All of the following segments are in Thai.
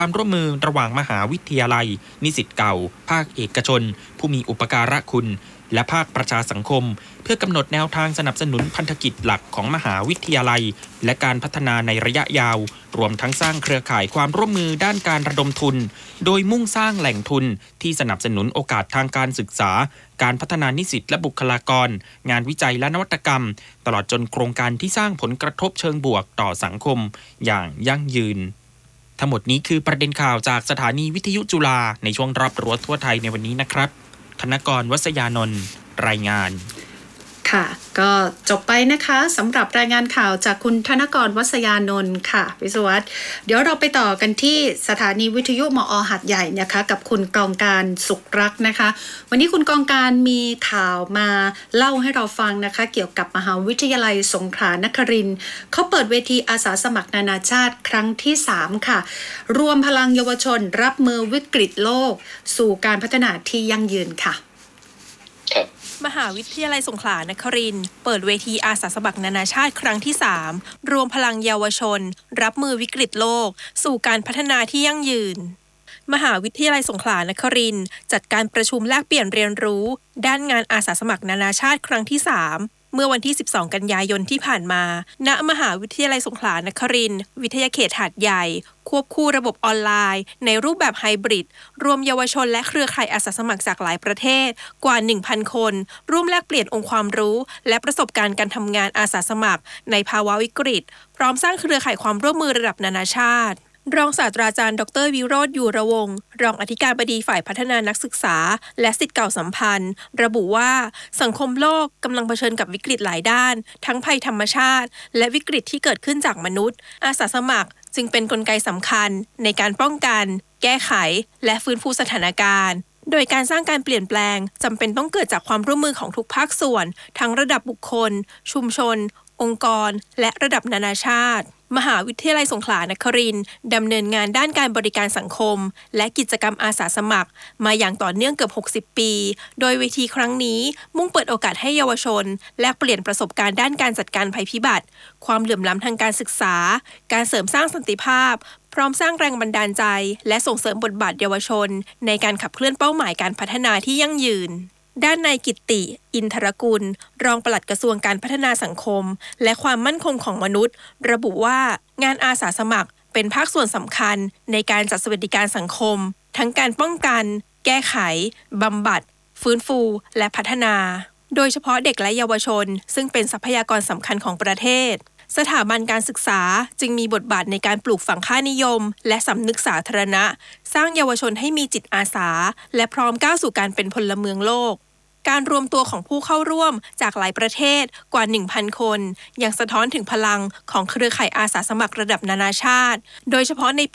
ความร่วมมือระหว่างมหาวิทยาลัยนิสิตเก่าภาคเอกชนผู้มีอุปการะคุณและภาคประชาสังคมเพื่อกำหนดแนวทางสนับสนุนพันธกิจหลักของมหาวิทยาลัยและการพัฒนาในระยะยาวรวมทั้งสร้างเครือข่ายความร่วมมือด้านการระดมทุนโดยมุ่งสร้างแหล่งทุนที่สนับสนุนโอกาสทางการศึกษาการพัฒนานิสิตและบุคลากรงานวิจัยและนวัตกรรมตลอดจนโครงการที่สร้างผลกระทบเชิงบวกต่อสังคมอย่างยั่งยืนทั้งหมดนี้คือประเด็นข่าวจากสถานีวิทยุจุฬาในช่วงรอบรั้วทั่วไทยในวันนี้นะครับธนกร วัษยานนท์รายงานค่ะก็จบไปนะคะสำหรับรายงานข่าวจากคุณธนกร วัษยานนท์ค่ะวิศวัตเดี๋ยวเราไปต่อกันที่สถานีวิทยุมอ.หาดใหญ่นะคะกับคุณกองการสุขรักนะคะวันนี้คุณกองการมีข่าวมาเล่าให้เราฟังนะคะเกี่ยวกับมหาวิทยาลัยสงขลานครินทร์เขาเปิดเวทีอาสาสมัครนานาชาติครั้งที่3ค่ะรวมพลังเยาวชนรับมือวิกฤตโลกสู่การพัฒนาที่ยั่งยืนค่ะมหาวิทยาลัยสงขลานครินทร์เปิดเวทีอาสาสมัครนานาชาติครั้งที่3รวมพลังเยาวชนรับมือวิกฤตโลกสู่การพัฒนาที่ยั่งยืนมหาวิทยาลัยสงขลานครินทร์จัดการประชุมแลกเปลี่ยนเรียนรู้ด้านงานอาสาสมัครนานาชาติครั้งที่3เมื่อวันที่12กันยายนที่ผ่านมาณมหาวิทยาลัยสงขลานครินทร์วิทยาเขตหาดใหญ่ควบคู่ระบบออนไลน์ในรูปแบบไฮบริดรวมเยาวชนและเครือข่ายอาสาสมัครจากหลายประเทศกว่า 1,000 คนร่วมแลกเปลี่ยนองค์ความรู้และประสบการณ์การทำงานอาสาสมัครในภาวะวิกฤตพร้อมสร้างเครือข่ายความร่วมมือระดับนานาชาติรองศาสตราจารย์ดร.วิโรจน์ อยู่ระวงศ์รองอธิการบดีฝ่ายพัฒนานักศึกษาและศิษย์เก่าสัมพันธ์ระบุว่าสังคมโลกกำลังเผชิญกับวิกฤตหลายด้านทั้งภัยธรรมชาติและวิกฤตที่เกิดขึ้นจากมนุษย์อาสาสมัครจึงเป็นกลไกสำคัญในการป้องกันแก้ไขและฟื้นฟูสถานการณ์โดยการสร้างการเปลี่ยนแปลงจำเป็นต้องเกิดจากความร่วมมือของทุกภาคส่วนทั้งระดับบุคคลชุมชนองค์กรและระดับนานาชาติมหาวิทยาลัยสงขลานครินทร์ดำเนินงานด้านการบริการสังคมและกิจกรรมอาสาสมัครมาอย่างต่อเนื่องเกือบ60 ปีโดยเวทีครั้งนี้มุ่งเปิดโอกาสให้เยาวชนแลกเปลี่ยนประสบการณ์ด้านการจัดการภัยพิบัติความเหลื่อมล้ำทางการศึกษาการเสริมสร้างสันติภาพพร้อมสร้างแรงบันดาลใจและส่งเสริมบทบาทเยาวชนในการขับเคลื่อนเป้าหมายการพัฒนาที่ยั่งยืนด้านนายกิตติ อินทรกุลรองปลัดกระทรวงการพัฒนาสังคมและความมั่นคงของมนุษย์ระบุว่างานอาสาสมัครเป็นภาคส่วนสำคัญในการจัดสวัสดิการสังคมทั้งการป้องกันแก้ไขบำบัดฟื้นฟูและพัฒนาโดยเฉพาะเด็กและเยาวชนซึ่งเป็นทรัพยากรสำคัญของประเทศสถาบันการศึกษาจึงมีบทบาทในการปลูกฝังค่านิยมและสำนึกสาธารณะสร้างเยาวชนให้มีจิตอาสาและพร้อมก้าวสู่การเป็นพลเมืองโลกการรวมตัวของผู้เข้าร่วมจากหลายประเทศกว่า 1,000 คนยังสะท้อนถึงพลังของเครือข่ายอาสาสมัครระดับนานาชาติโดยเฉพาะในปี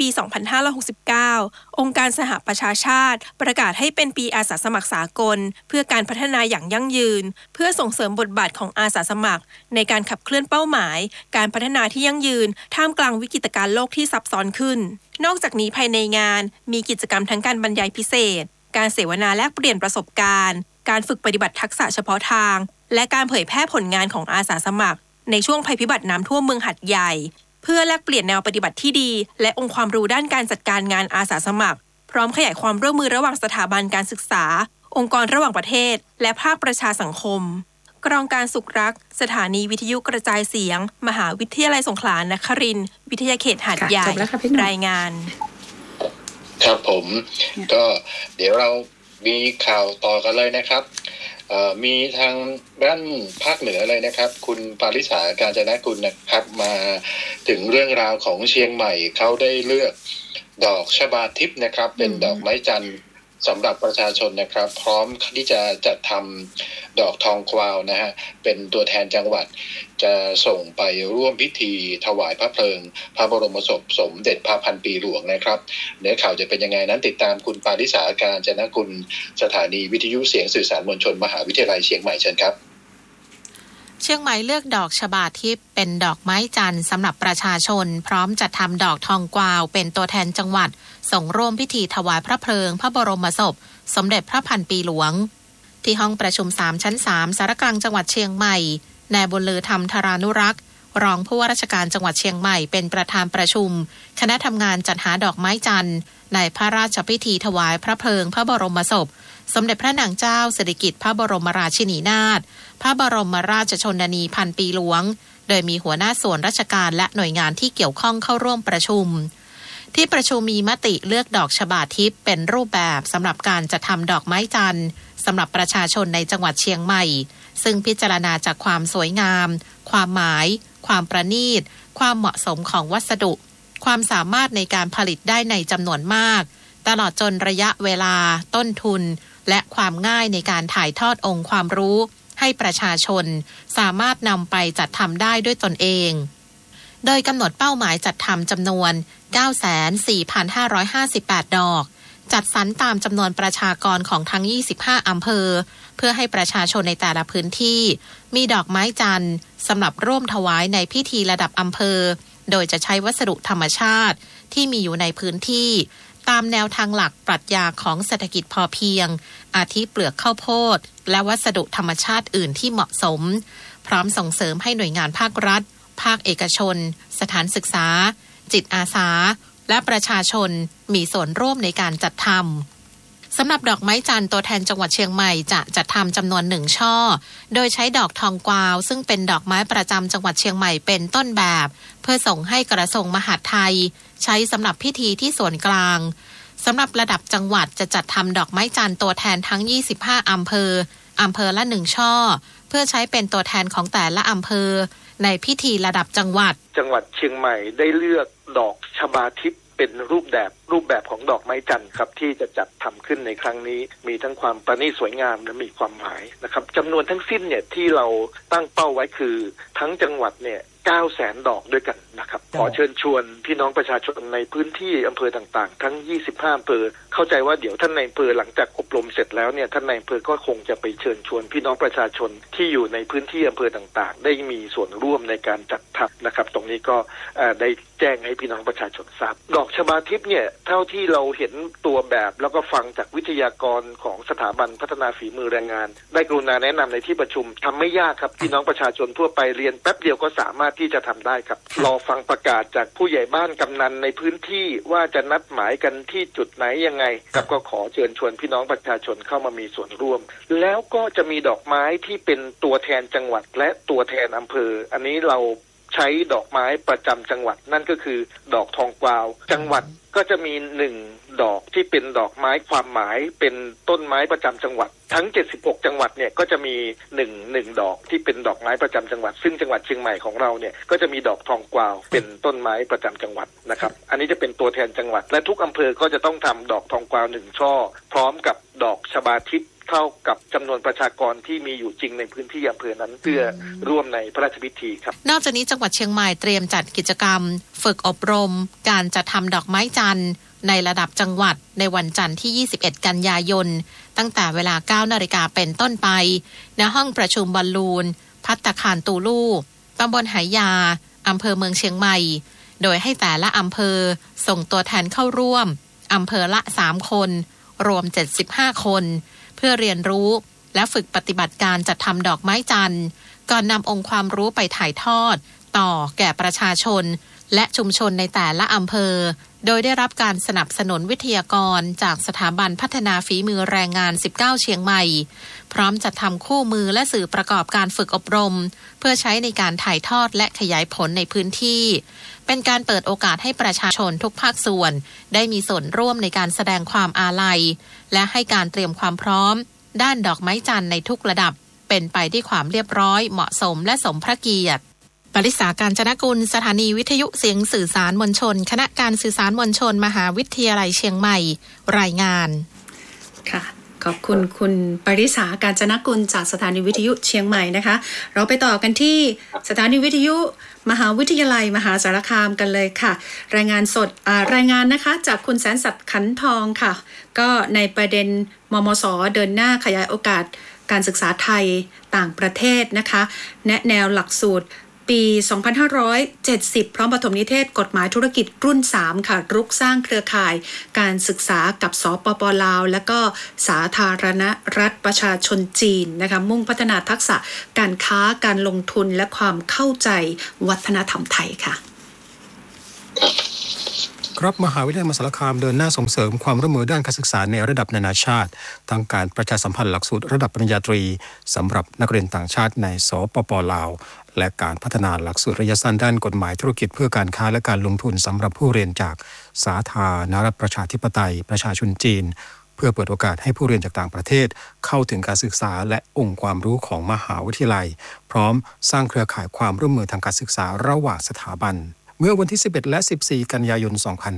2569 องค์การสหประชาชาติประกาศให้เป็นปีอาสาสมัครสากลเพื่อการพัฒนาอย่างยั่งยืนเพื่อส่งเสริมบทบาทของอาสาสมัครในการขับเคลื่อนเป้าหมายการพัฒนาที่ยั่งยืนท่ามกลางวิกฤตการณ์โลกที่ซับซ้อนขึ้นนอกจากนี้ภายในงานมีกิจกรรมทั้งการบรรยายพิเศษการเสวนาแลกเปลี่ยนประสบการณ์การฝึกปฏิบัติทักษะเฉพาะทางและการเผยแพร่ผลงานของอาสาสมัครในช่วงภัยพิบัติน้ำท่วมเมืองหาดใหญ่เพื่อแลกเปลี่ยนแนวปฏิบัติที่ดีและองค์ความรู้ด้านการจัดการงานอาสาสมัครพร้อมขยายความร่วมมือระหว่างสถาบันการศึกษาองค์กรระหว่างประเทศและภาคประชาสังคมกองการสุขรักสถานีวิทยุกระจายเสียงมหาวิทยาลัยสงขลานครินทร์วิทยาเขตหาดใหญ่รายงานครับผมก็เดี๋ยวเรามีข่าวต่อกันเลยนะครับมีทางด้านภาคเหนือเลยนะครับคุณปาริษา กาญจนกุลนะครับมาถึงเรื่องราวของเชียงใหม่เขาได้เลือกดอกชบาทิพย์นะครับเป็นดอกไม้จันทร์สำหรับประชาชนนะครับพร้อมที่จะจัดทำดอกทองกวาวนะฮะเป็นตัวแทนจังหวัดจะส่งไปร่วมพิธีถวายพระเพลิงพระบรมศพสมเด็จพระพันปีหลวงนะครับเนื้อข่าวจะเป็นยังไงนั้นติดตามคุณปาริษา กาญจนกุลสถานีวิทยุเสียงสื่อสารมวลชนมหาวิทยาลัยเชียงใหม่เชิญครับเชียงใหม่เลือกดอกชบาทิพย์เป็นดอกไม้จันทร์สำหรับประชาชนพร้อมจัดทำดอกทองกวาวเป็นตัวแทนจังหวัดส่งร่วมพิธีถวายพระเพลิงพระบรมศพสมเด็จพระพันปีหลวงที่ห้องประชุม3ชั้น3สารกลางจังหวัดเชียงใหม่นายบุญลือธรรมธารานุรักษ์รองผู้ว่าราชการจังหวัดเชียงใหม่เป็นประธานประชุมคณะทำงานจัดหาดอกไม้จันทร์ในพระราชพิธีถวายพระเพลิงพระบรมศพสมเด็จพระนางเจ้าสิริกิติ์พระบรมราชินีนาถพระบรมราชชนนีพันปีหลวงโดยมีหัวหน้าส่วนราชการและหน่วยงานที่เกี่ยวข้องเข้าร่วมประชุมที่ประชุมมีมติเลือกดอกชบาทิพย์เป็นรูปแบบสำหรับการจัดทำดอกไม้จันทร์สำหรับประชาชนในจังหวัดเชียงใหม่ซึ่งพิจารณาจากความสวยงามความหมายความประณีตความเหมาะสมของวัสดุความสามารถในการผลิตได้ในจำนวนมากตลอดจนระยะเวลาต้นทุนและความง่ายในการถ่ายทอดองค์ความรู้ให้ประชาชนสามารถนำไปจัดทำได้ด้วยตนเองโดยกำหนดเป้าหมายจัดทำจำนวน 94,558 ดอกจัดสรรตามจำนวนประชากรของทั้ง25อำเภอเพื่อให้ประชาชนในแต่ละพื้นที่มีดอกไม้จันทร์สำหรับร่วมถวายในพิธีระดับอำเภอโดยจะใช้วัสดุธรรมชาติที่มีอยู่ในพื้นที่ตามแนวทางหลักปรัชญาของเศรษฐกิจพอเพียงอาทิเปลือกข้าวโพดและวัสดุธรรมชาติอื่นที่เหมาะสมพร้อมส่งเสริมให้หน่วยงานภาครัฐภาคเอกชนสถานศึกษาจิตอาสาและประชาชนมีส่วนร่วมในการจัดทำสำหรับดอกไม้จันทร์ตัวแทนจังหวัดเชียงใหม่จะจัดทำจำนวน1ช่อโดยใช้ดอกทองกวาวซึ่งเป็นดอกไม้ประจำจังหวัดเชียงใหม่เป็นต้นแบบเพื่อส่งให้กระทรวงมหาดไทยใช้สำหรับพิธีที่ส่วนกลางสำหรับระดับจังหวัดจะจัดทำดอกไม้จันทร์ตัวแทนทั้ง25อำเภอละ1ช่อเพื่อใช้เป็นตัวแทนของแต่ละอำเภอในพิธีระดับจังหวัดเชียงใหม่ได้เลือกดอกชบาทิพย์เป็นรูปแบบของดอกไม้จันทร์ครับที่จะจัดทำขึ้นในครั้งนี้มีทั้งความประณีตสวยงามและมีความหมายนะครับจำนวนทั้งสิ้นเนี่ยที่เราตั้งเป้าไว้คือทั้งจังหวัดเนี่ย900,000 ดอกด้วยกันนะครับขอเชิญชวนพี่น้องประชาชนในพื้นที่อำเภอต่างๆทั้ง25อำเภอเข้าใจว่าเดี๋ยวท่านนายอำเภอหลังจากอบรมเสร็จแล้วเนี่ยท่านนายอำเภอก็คงจะไปเชิญชวนพี่น้องประชาชนที่อยู่ในพื้นที่อำเภอต่างๆได้มีส่วนร่วมในการจัดทำนะครับตรงนี้ก็ได้แจ้งให้พี่น้องประชาชนทราบดอกชบาทิพย์เนี่ยเท่าที่เราเห็นตัวแบบแล้วก็ฟังจากวิทยากรของสถาบันพัฒนาฝีมือแรงงานได้กรุณาแนะนำในที่ประชุมทำไม่ยากครับพี่น้องประชาชนทั่วไปเรียนแป๊บเดียวก็สามารถที่จะทำได้ครับรอฟังประกาศจากผู้ใหญ่บ้านกำนันในพื้นที่ว่าจะนัดหมายกันที่จุดไหนยังไงครับก็ขอเชิญชวนพี่น้องประชาชนเข้ามามีส่วนร่วมแล้วก็จะมีดอกไม้ที่เป็นตัวแทนจังหวัดและตัวแทนอำเภออันนี้เราใช้ดอกไม้ประจำจังหวัดนั่นก็คือดอกทองกวาวจังหวัดก็จะมี1ดอกที่เป็นดอกไม้ความหมายเป็นต้นไม้ประจำจังหวัดทั้ง76จังหวัดเนี่ยก็จะมี1ดอกที่เป็นดอกไม้ประจำจังหวัดซึ่งจังหวัดเชียงใหม่ของเราเนี่ยก็จะมีดอกทองกวาวเป็นต้นไม้ประจำจังหวัดนะครับอันนี้จะเป็นตัวแทนจังหวัดและทุกอำเภอก็จะต้องทำดอกทองกวาว1ช่อพร้อมกับดอกชบาทิพย์เท่ากับจำนวนประชากรที่มีอยู่จริงในพื้นที่อำเภอนั้นเพื่อร่วมในพระราชพิธีครับนอกจากนี้จังหวัดเชียงใหม่เตรียมจัดกิจกรรมฝึกอบรมการจัดทำดอกไม้จันทร์ในระดับจังหวัดในวันจันทร์ที่21กันยายนตั้งแต่เวลา 9 นาฬิกาเป็นต้นไปณห้องประชุมบอลลูนภัตตาคารตูลู่ตำบลไหยาอำเภอเมืองเชียงใหม่โดยให้แต่ละอำเภอส่งตัวแทนเข้าร่วมอำเภอละ3คนรวม75คนเพื่อเรียนรู้และฝึกปฏิบัติการจัดทำดอกไม้จันทร์ก่อนนำองค์ความรู้ไปถ่ายทอดต่อแก่ประชาชนและชุมชนในแต่ละอำเภอโดยได้รับการสนับสนุนวิทยากรจากสถาบันพัฒนาฝีมือแรงงาน19เชียงใหม่พร้อมจัดทำคู่มือและสื่อประกอบการฝึกอบรมเพื่อใช้ในการถ่ายทอดและขยายผลในพื้นที่เป็นการเปิดโอกาสให้ประชาชนทุกภาคส่วนได้มีส่วนร่วมในการแสดงความอาลัยและให้การเตรียมความพร้อมด้านดอกไม้จันทร์ในทุกระดับเป็นไปด้วยความเรียบร้อยเหมาะสมและสมพระเกียรติปริษาการจนกุลสถานีวิทยุเสียงสื่อสารมวลชนคณะการสื่อสารมวลชนมหาวิทยาลัยเชียงใหม่รายงานค่ะขอบคุณคุณปริษาการจนกุลจากสถานีวิทยุเชียงใหม่นะคะเราไปต่อกันที่สถานีวิทยุมหาวิทยาลัยมหาสารคามกันเลยค่ะรายงานสดรายงานนะคะจากคุณแสนสัตย์ขันทองค่ะก็ในประเด็นมมส.เดินหน้าขยายโอกาสการศึกษาไทยต่างประเทศนะคะแนะแนวหลักสูตรปี 2570 พร้อมปฐมนิเทศกฎหมายธุรกิจรุ่น 3 ค่ะรุกสร้างเครือข่ายการศึกษากับสปป.ลาวและก็สาธารณรัฐประชาชนจีนนะคะมุ่งพัฒนาทักษะการค้าการลงทุนและความเข้าใจวัฒนธรรมไทยค่ะครับมหาวิทยาลัยมหาสารคามเดินหน้าส่งเสริมความร่วมมือด้านการศึกษาในระดับนานาชาติทั้งการประชาสัมพันธ์หลักสูตรระดับปริญญาตรีสำหรับนักเรียนต่างชาติในสปป.ลาวและการพัฒนาหลักสูตรระยะสั้นด้านกฎหมายธุรกิจเพื่อการค้าและการลงทุนสำหรับผู้เรียนจากสาธารณรัฐประชาธิปไตยประชาชนจีนเพื่อเปิดโอกาสให้ผู้เรียนจากต่างประเทศเข้าถึงการศึกษาและองค์ความรู้ของมหาวิทยาลัยพร้อมสร้างเครือข่ายความร่วมมือทางการศึกษาระหว่างสถาบันเมื่อวันที่11และ14กันยายน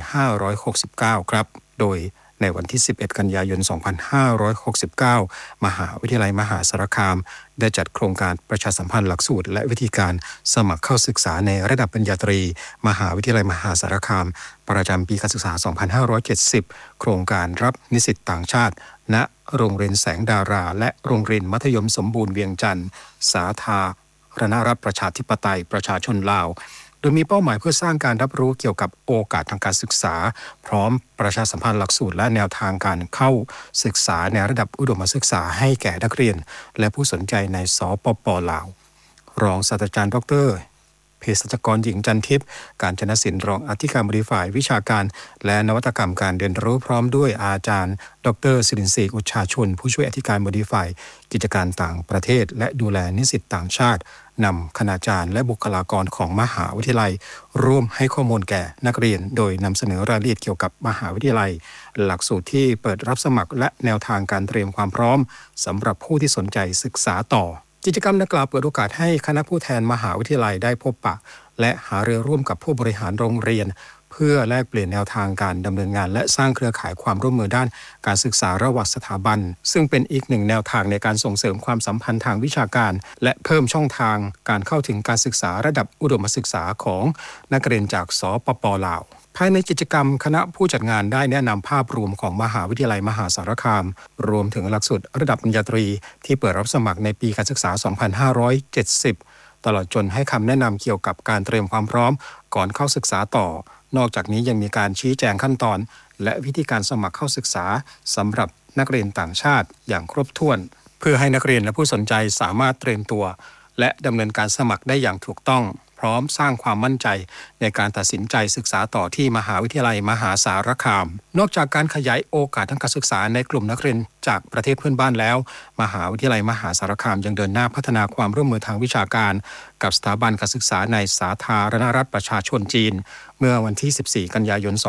2569ครับโดยในวันที่11กันยายน2569มหาวิทยาลัยมหาสารคามได้จัดโครงการประชาสัมพันธ์หลักสูตรและวิธีการสมัครเข้าศึกษาในระดับปริญญาตรีมหาวิทยาลัยมหาสารคามประจำปีการศึกษา2570โครงการรับนิสิตต่างชาติณโรงเรียนแสงดาราและโรงเรียนมัธยมสมบูรณ์เวียงจันทร์สาธารณรัฐประชาธิปไตยประชาชนลาวโดยมีเป้าหมายเพื่อสร้างการรับรู้เกี่ยวกับโอกาสทางการศึกษาพร้อมประชาสัมพันธ์หลักสูตรและแนวทางการเข้าศึกษาในระดับอุดมศึกษาให้แก่นักเรียนและผู้สนใจในสปป.ลาวรองศาสตราจารย์ดร.เภสัชกรหญิงจันทิพย์การจนศิลป์รองอธิการบดีฝ่ายวิชาการและนวัตกรรมการเรียนรู้พร้อมด้วยอาจารย์ดร.ศิรินทร์ศรีอุชาชนผู้ช่วยอธิการบดีฝ่ายกิจการต่างประเทศและดูแลนิสิตต่างชาตินำคณาจารย์และบุคลากรของมหาวิทยาลัยร่วมให้ข้อมูลแก่นักเรียนโดยนำเสนอรายละเอียดเกี่ยวกับมหาวิทยาลัยหลักสูตรที่เปิดรับสมัครและแนวทางการเตรียมความพร้อมสำหรับผู้ที่สนใจศึกษาต่อกิจกรรมดังกล่าวเปิดโอกาสให้คณะผู้แทนมหาวิทยาลัยได้พบปะและหารือร่วมกับผู้บริหารโรงเรียนเพื่อแลกเปลี่ยนแนวทางการดำเนินงานและสร้างเครือข่ายความร่วมมือด้านการศึกษาระหว่างสถาบันซึ่งเป็นอีกหนึ่งแนวทางในการส่งเสริมความสัมพันธ์ทางวิชาการและเพิ่มช่องทางการเข้าถึงการศึกษาระดับอุดมศึกษาของนักเรียนจากสปป.ลาวภายในกิจกรรมคณะผู้จัดงานได้แนะนำภาพรวมของมหาวิทยาลัยมหาสารคามรวมถึงหลักสูตรระดับปริญญาตรีที่เปิดรับสมัครในปีการศึกษา 2570 ตลอดจนให้คำแนะนำเกี่ยวกับการเตรียมความพร้อมก่อนเข้าศึกษาต่อนอกจากนี้ยังมีการชี้แจงขั้นตอนและวิธีการสมัครเข้าศึกษาสำหรับนักเรียนต่างชาติอย่างครบถ้วนเพื่อให้นักเรียนและผู้สนใจสามารถเตรียมตัวและดำเนินการสมัครได้อย่างถูกต้องพร้อมสร้างความมั่นใจในการตัดสินใจศึกษาต่อที่มหาวิทยาลัยมหาสารคามนอกจากการขยายโอกาสทางการศึกษาในกลุ่มนักเรียนจากประเทศเพื่อนบ้านแล้วมหาวิทยาลัยมหาสารคามยังเดินหน้าพัฒนาความร่วมมือทางวิชาการกับสถาบันการศึกษาในสาธารณรัฐประชาชนจีนเมื่อวันที่14กันยายน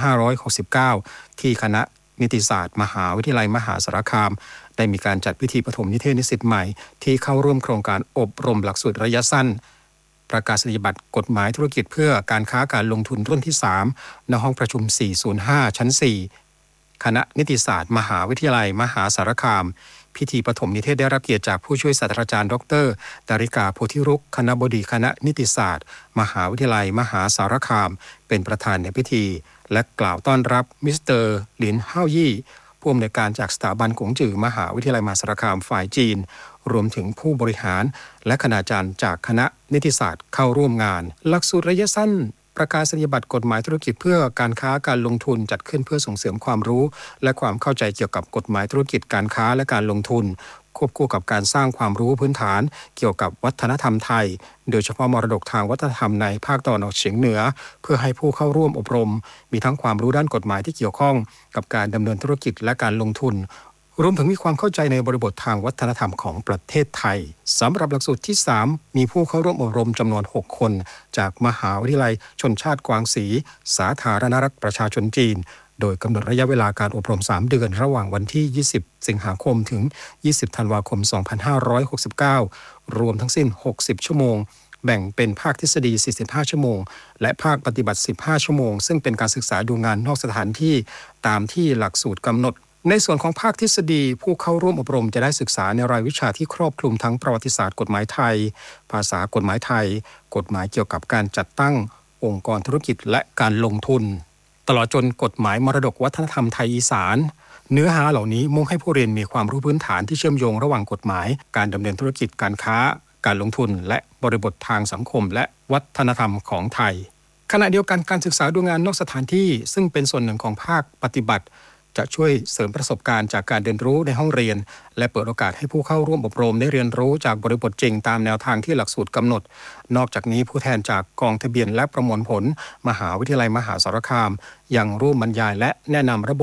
2569ที่คณะนิติศาสตร์มหาวิทยาลัยมหาสารคามได้มีการจัดพิธีปฐมนิเทศนิสิตใหม่ที่เข้าร่วมโครงการอบรมหลักสูตรระยะสั้นประกาศนียบัตรกฎหมายธุรกิจเพื่อการค้าการลงทุนรุ่นที่3ณห้องประชุม405ชั้น4คณะนิติศาสตร์มหาวิทยาลัยมหาสารคามพิธีปฐมนิเทศได้รับเกียรติจากผู้ช่วยศาสตราจารย์ดร.ดาริกาโพธิรุกคณบดีคณะนิติศาสตร์มหาวิทยาลัยมหาสารคามเป็นประธานในพิธีและกล่าวต้อนรับมิสเตอร์หลินเฮายี่ผู้อำนวยการจากสถาบันกงจือมหาวิทยาลัยมหาสารคามฝ่ายจีนรวมถึงผู้บริหารและคณาจารย์จากคณะนิติศาสตร์เข้าร่วมงานหลักสูตรระยะสั้นประกาศนียบัตรกฎหมายธุรกิจเพื่อการค้าการลงทุนจัดขึ้นเพื่อส่งเสริมความรู้และความเข้าใจเกี่ยวกับกฎหมายธุรกิจการค้าและการลงทุนควบคู่กับการสร้างความรู้พื้นฐานเกี่ยวกับวัฒนธรรมไทยโดยเฉพาะมรดกทางวัฒนธรรมในภาคตะวันออกเฉียงเหนือเพื่อให้ผู้เข้าร่วมอบรมมีทั้งความรู้ด้านกฎหมายที่เกี่ยวข้องกับการดำเนินธุรกิจและการลงทุนรวมถึงมีความเข้าใจในบริบททางวัฒนธรรมของประเทศไทยสำหรับหลักสูตรที่3มีผู้เข้าร่วมอบรมจำนวน6คนจากมหาวิทยาลัยชนชาติกวางศรีสาธารณรัฐประชาชนจีนโดยกำหนดระยะเวลาการอบรม3เดือนระหว่างวันที่20สิงหาคมถึง20ธันวาคม2569รวมทั้งสิ้น60ชั่วโมงแบ่งเป็นภาคทฤษฎี45ชั่วโมงและภาคปฏิบัติ15ชั่วโมงซึ่งเป็นการศึกษาดูงานนอกสถานที่ตามที่หลักสูตรกำหนดในส่วนของภาคทฤษฎีผู้เข้าร่วมอบรมจะได้ศึกษาในรายวิชาที่ครอบคลุมทั้งประวัติศาสตร์กฎหมายไทยภาษากฎหมายไทยกฎหมายเกี่ยวกับการจัดตั้งองค์กรธุรกิจและการลงทุนตลอดจนกฎหมายมรดกวัฒนธรรมไทยอีสานเนื้อหาเหล่านี้มุ่งให้ผู้เรียนมีความรู้พื้นฐานที่เชื่อมโยงระหว่างกฎหมายการดำเนินธุรกิจการค้าการลงทุนและบริบททางสังคมและวัฒนธรรมของไทยขณะเดียวกันการศึกษาดูงานนอกสถานที่ซึ่งเป็นส่วนหนึ่งของภาคปฏิบัติจะช่วยเสริมประสบการณ์จากการเรียนรู้ในห้องเรียนและเปิดโอกาสให้ผู้เข้าร่วมอบรมได้เรียนรู้จากบริบทจริงตามแนวทางที่หลักสูตรกำหนดนอกจากนี้ผู้แทนจากกองทะเบียนและประมวลผลมหาวิทยาลัยมหาสารคามยังร่วมบรรยายและแนะนำระบบ